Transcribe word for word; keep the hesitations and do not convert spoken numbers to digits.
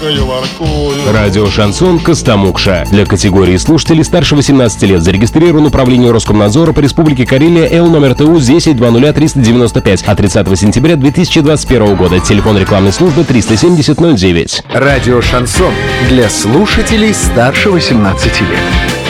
воркую, воркую. Радио «Шансон» Костомукша. Для категории слушателей старше восемнадцати лет зарегистрирован управление Роскомнадзора по Республике Карелия Л номер ТУ десять двадцать ноль триста девяносто пять от тридцатого сентября две тысячи двадцать первого года. Телефон рекламной службы триста семьдесят ноль девять. Радио «Шансон» для слушателей старше восемнадцати лет.